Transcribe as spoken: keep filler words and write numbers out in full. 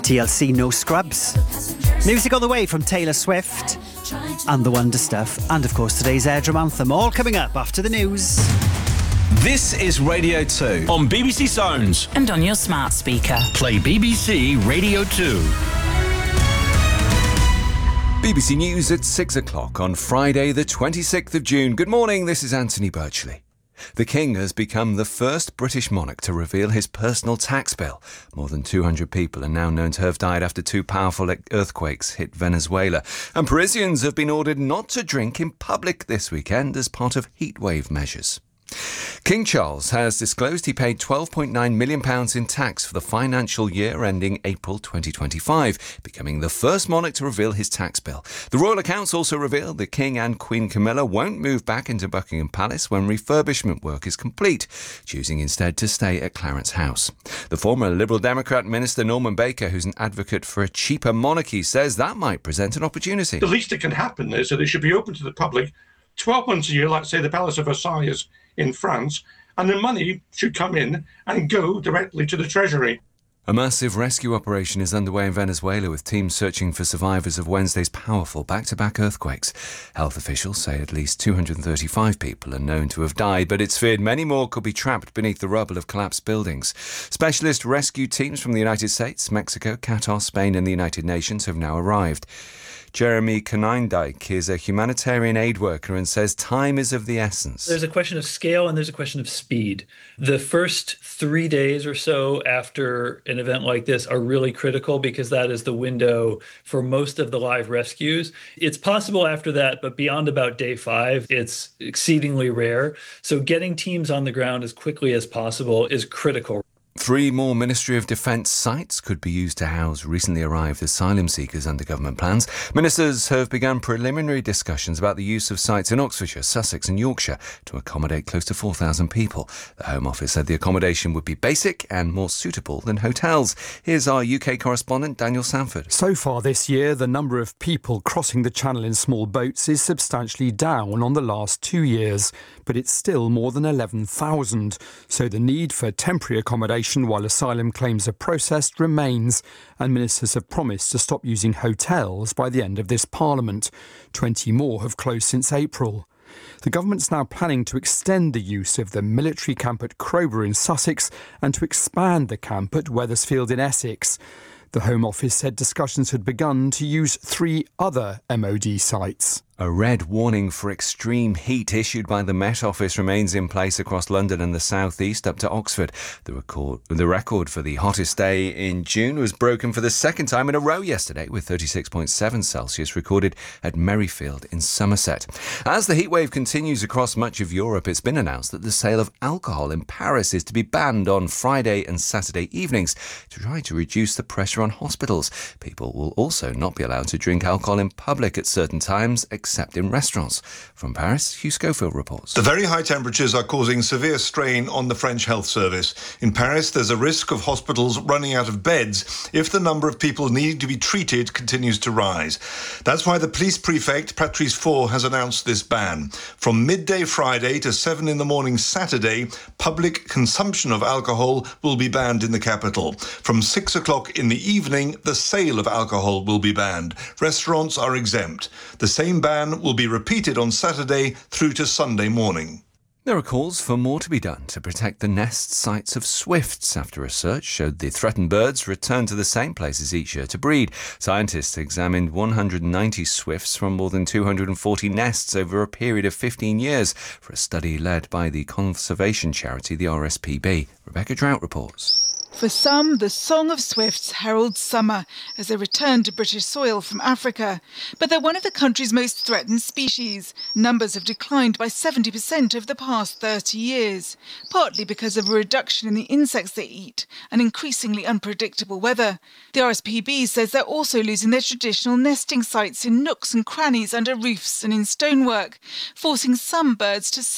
T L C No Scrubs. Music on the way from Taylor Swift and the Wonder Stuff. And of course today's Airdrum Anthem. All coming up after the news. This is Radio two on B B C Sounds and on your smart speaker. Play B B C Radio two. B B C News at six o'clock on Friday the twenty-sixth of June. Good morning, this is Anthony Birchley. The King has become the first British monarch to reveal his personal tax bill. More than two hundred people are now known to have died after two powerful earthquakes hit Venezuela. And Parisians have been ordered not to drink in public this weekend as part of heatwave measures. King Charles has disclosed he paid twelve point nine million pounds in tax for the financial year ending April twenty twenty-five, becoming the first monarch to reveal his tax bill. The royal accounts also revealed the King and Queen Camilla won't move back into Buckingham Palace when refurbishment work is complete, choosing instead to stay at Clarence House. The former Liberal Democrat Minister Norman Baker, who's an advocate for a cheaper monarchy, says that might present an opportunity. The least that can happen is that it should be open to the public twelve months a year, like, say, the Palace of Versailles in France, and the money should come in and go directly to the Treasury. A massive rescue operation is underway in Venezuela, with teams searching for survivors of Wednesday's powerful back-to-back earthquakes. Health officials say at least two hundred thirty-five people are known to have died, but it's feared many more could be trapped beneath the rubble of collapsed buildings. Specialist rescue teams from the United States, Mexico, Qatar, Spain and the United Nations have now arrived. Jeremy Konyndyk is a humanitarian aid worker and says time is of the essence. There's a question of scale and there's a question of speed. The first three days or so after an event like this are really critical because that is the window for most of the live rescues. It's possible after that, but beyond about day five, it's exceedingly rare. So getting teams on the ground as quickly as possible is critical. Three more Ministry of Defence sites could be used to house recently arrived asylum seekers under government plans. Ministers have begun preliminary discussions about the use of sites in Oxfordshire, Sussex and Yorkshire to accommodate close to four thousand people. The Home Office said the accommodation would be basic and more suitable than hotels. Here's our U K correspondent Daniel Sanford. So far this year, the number of people crossing the channel in small boats is substantially down on the last two years, but it's still more than eleven thousand. So the need for temporary accommodation while asylum claims are processed remains, and ministers have promised to stop using hotels by the end of this Parliament. twenty more have closed since April. The government's now planning to extend the use of the military camp at Crowborough in Sussex and to expand the camp at Wethersfield in Essex. The Home Office said discussions had begun to use three other M O D sites. A red warning for extreme heat issued by the Met Office remains in place across London and the South East up to Oxford. The record, the record for the hottest day in June was broken for the second time in a row yesterday, with thirty-six point seven Celsius recorded at Merrifield in Somerset. As the heatwave continues across much of Europe, it's been announced that the sale of alcohol in Paris is to be banned on Friday and Saturday evenings to try to reduce the pressure on hospitals. People will also not be allowed to drink alcohol in public at certain times, except in restaurants. From Paris, Hugh Schofield reports. The very high temperatures are causing severe strain on the French health service. In Paris, there's a risk of hospitals running out of beds if the number of people needing to be treated continues to rise. That's why the police prefect, Patrice Faure, has announced this ban. From midday Friday to seven in the morning Saturday, public consumption of alcohol will be banned in the capital. From six o'clock in the evening, the sale of alcohol will be banned. Restaurants are exempt. The same ban will be repeated on Saturday through to Sunday morning. There are calls for more to be done to protect the nest sites of swifts after research showed the threatened birds return to the same places each year to breed. Scientists examined one hundred ninety swifts from more than two hundred forty nests over a period of fifteen years for a study led by the conservation charity the R S P B. Rebecca Drought reports. For some, the Song of Swifts heralds summer as they return to British soil from Africa. But they're one of the country's most threatened species. Numbers have declined by seventy percent over the past thirty years, partly because of a reduction in the insects they eat and increasingly unpredictable weather. The R S P B says they're also losing their traditional nesting sites in nooks and crannies under roofs and in stonework, forcing some birds to